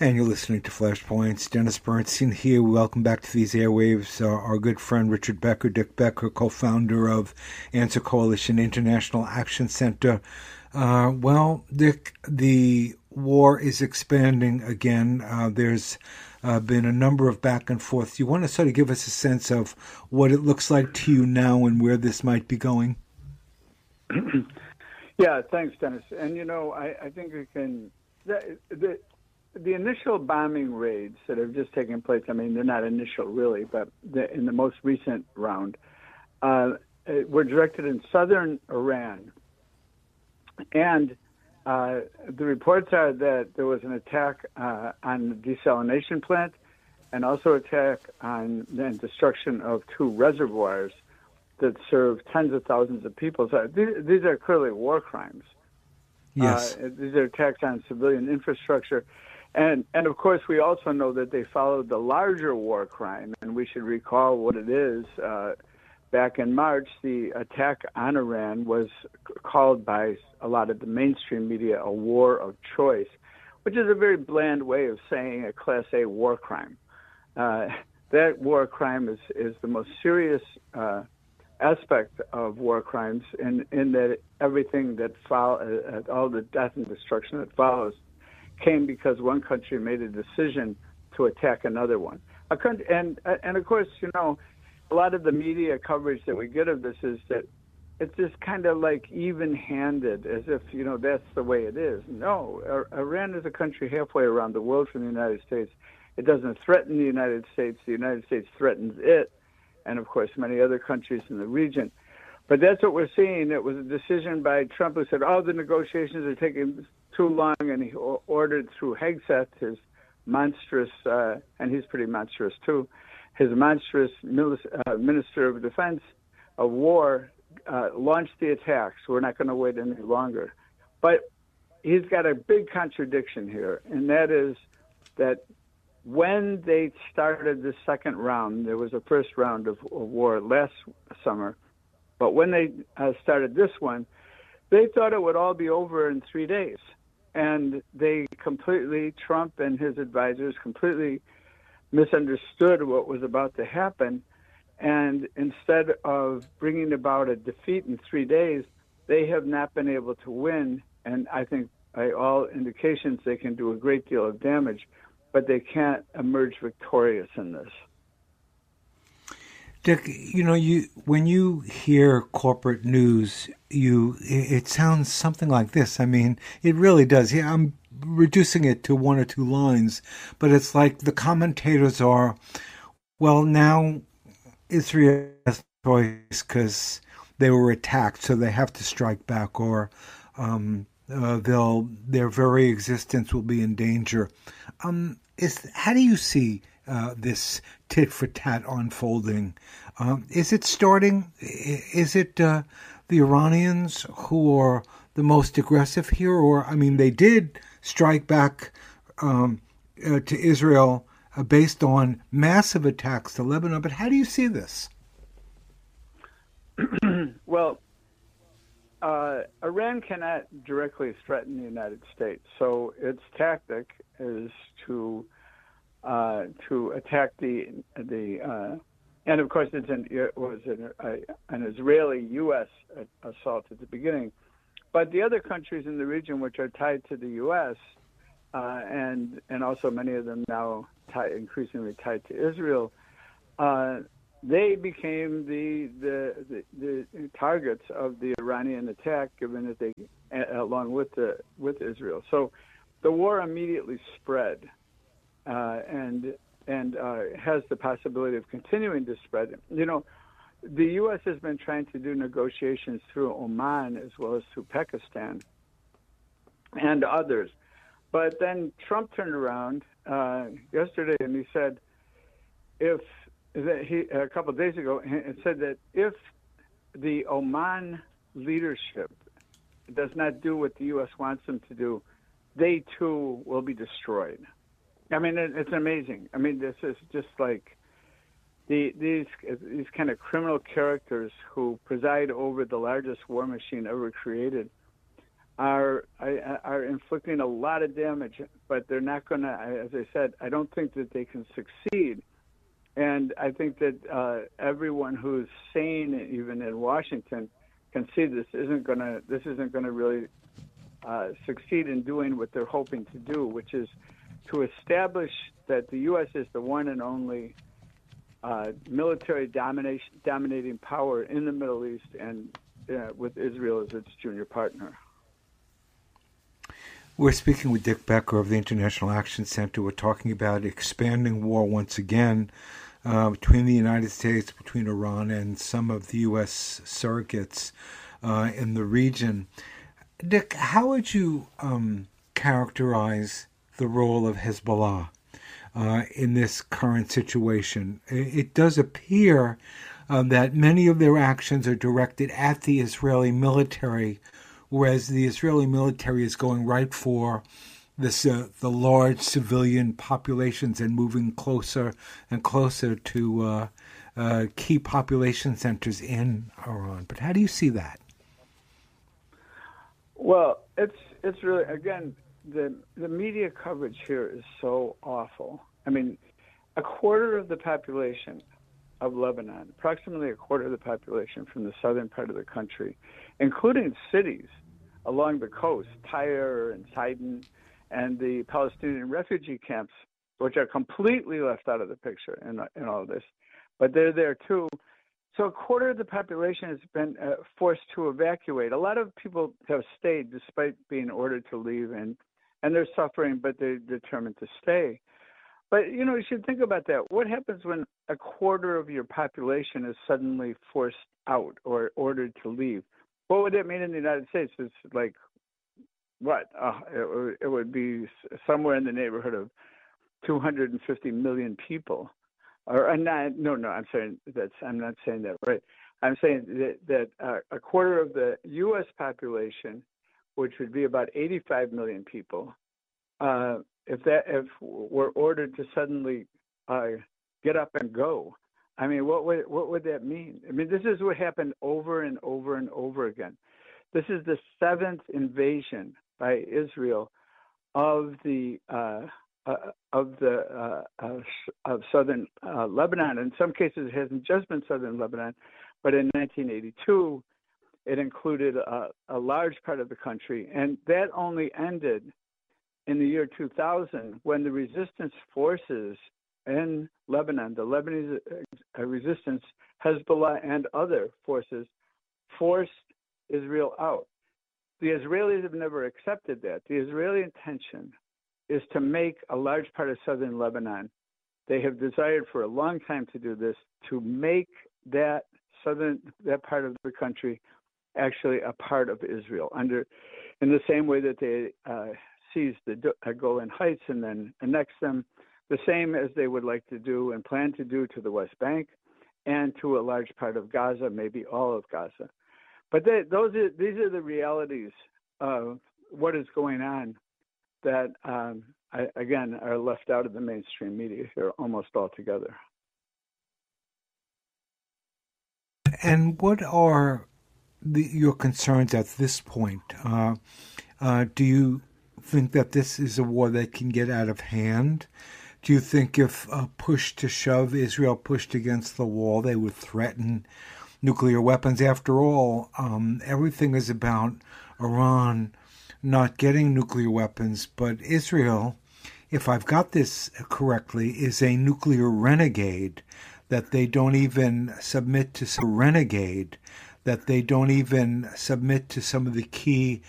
And you're listening to Flashpoints. Dennis Bernstein here. Welcome back to these airwaves. Our good friend Richard Becker, Dick Becker, co-founder of Answer Coalition International Action Center. Well, Dick, the war is expanding again. There's been a number of back and forth. You want to sort of give us a sense of what it looks like to you now and where this might be going? Yeah, thanks, Dennis. And, I think we can... The initial bombing raids that have just taken place, I mean, they're not initial really, but in the most recent round, were directed in southern Iran. And the reports are that there was an attack on the desalination plant and also attack on the destruction of two reservoirs that serve tens of thousands of people. So these are clearly war crimes. Yes. These are attacks on civilian infrastructure. And of course, we also know that they followed the larger war crime, and we should recall what it is. Back in March, the attack on Iran was called by a lot of the mainstream media a war of choice, which is a very bland way of saying a Class A war crime. That war crime is the most serious aspect of war crimes in that everything that follows, all the death and destruction that follows, came because one country made a decision to attack another one. And of course, a lot of the media coverage that we get of this is that it's just kind of like even-handed, as if, that's the way it is. No, Iran is a country halfway around the world from the United States. It doesn't threaten the United States. The United States threatens it, and of course many other countries in the region. But that's what we're seeing. It was a decision by Trump who said, the negotiations are taking too long, and he ordered through Hegseth, his monstrous, and he's pretty monstrous too, his monstrous Minister of Defense of War, launched the attacks. We're not going to wait any longer. But he's got a big contradiction here, and that is that when they started the second round, there was a first round of war last summer, but when they started this one, they thought it would all be over in 3 days. And Trump and his advisors completely misunderstood what was about to happen. And instead of bringing about a defeat in 3 days, they have not been able to win. And I think by all indications, they can do a great deal of damage, but they can't emerge victorious in this. Dick, when you hear corporate news, it sounds something like this. I mean, it really does. Yeah, I'm reducing it to one or two lines, but it's like the commentators are, well, now Israel has a choice because they were attacked, so they have to strike back, or their very existence will be in danger. How do you see this tit for tat unfolding? Is it starting? Is it the Iranians who are the most aggressive here? Or, I mean, they did strike back to Israel based on massive attacks to Lebanon. But how do you see this? Well, Iran cannot directly threaten the United States, so its tactic is to attack and of course it was an Israeli-U.S. assault at the beginning, but the other countries in the region which are tied to the U.S. And also many of them now increasingly tied to Israel, they became the targets of the Iranian attack, given that they along with Israel. So the war immediately spread. And has the possibility of continuing to spread. The U.S. has been trying to do negotiations through Oman as well as through Pakistan and others. But then Trump turned around yesterday and he said, a couple of days ago, and said that if the Oman leadership does not do what the U.S. wants them to do, they too will be destroyed. I mean, it's amazing. I mean, this is just like these kind of criminal characters who preside over the largest war machine ever created are inflicting a lot of damage, but they're not going to. As I said, I don't think that they can succeed. And I think that everyone who's sane, even in Washington, can see this isn't going to really succeed in doing what they're hoping to do, which is to establish that the U.S. is the one and only military dominating power in the Middle East, and with Israel as its junior partner. We're speaking with Dick Becker of the International Action Center. We're talking about expanding war once again between the United States, between Iran, and some of the U.S. surrogates in the region. Dick, how would you characterize the role of Hezbollah in this current situation? It does appear that many of their actions are directed at the Israeli military, whereas the Israeli military is going right for this the large civilian populations and moving closer and closer to key population centers in Iran. But how do you see that? Well, it's really, again, the media coverage here is so awful. I mean, a quarter of the population of Lebanon, approximately a quarter of the population from the southern part of the country, including cities along the coast, Tyre and Sidon, and the Palestinian refugee camps, which are completely left out of the picture in all of this, but they're there too. So a quarter of the population has been forced to evacuate. A lot of people have stayed despite being ordered to leave, and they're suffering, but they're determined to stay. But, you should think about that. What happens when a quarter of your population is suddenly forced out or ordered to leave? What would that mean in the United States? It's like, what? It would be somewhere in the neighborhood of 250 million people. I'm not saying I'm not saying that right. I'm saying that a quarter of the U.S. population, which would be about 85 million people, if we're ordered to suddenly get up and go, I mean, what would that mean? I mean, this is what happened over and over and over again. This is the seventh invasion by Israel of southern Lebanon. In some cases, it hasn't just been southern Lebanon, but in 1982, it included a large part of the country, and that only ended in the year 2000 when the resistance forces in Lebanon, the Lebanese resistance, Hezbollah and other forces, forced Israel out. The Israelis have never accepted that. The Israeli intention is to make a large part of southern Lebanon. They have desired for a long time to do this, to make that part of the country actually a part of Israel, in the same way that they seized the Golan Heights and then annexed them, the same as they would like to do and plan to do to the West Bank and to a large part of Gaza, maybe all of Gaza. But these are the realities of what is going on that, again, are left out of the mainstream media here almost altogether. And what are your concerns at this point? Do you think that this is a war that can get out of hand? Do you think if pushed to shove, Israel pushed against the wall, they would threaten nuclear weapons? After all, everything is about Iran not getting nuclear weapons, but Israel, if I've got this correctly, is a nuclear renegade, that they don't even submit to some of the key